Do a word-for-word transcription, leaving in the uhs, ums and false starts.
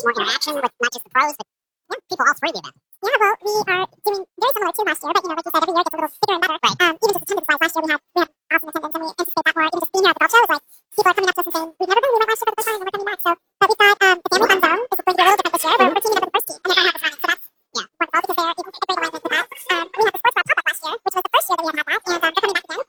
more interaction with not just the pros, but yeah, people all three of them. Yeah, well, we are doing very similar to last year, but you know, like you said, every year it gets a little bigger and better. Right. Um, even just attendance-wise, last year we had we had awesome attendance, and we anticipate that more. Even just being here at the golf show is like people are coming up to us and saying, "We've never been, we went last year for the first time, and we're coming back." So, but we've got um, the family fun zone is going to be a little different this year. We're, we're teaming up with the first team, and everyone has a signing. So that's yeah, wonderful because they're in great alignment with that. Um, we had the sports bar pop-up last year, which was the first year that we had had that, and um, they're coming back again.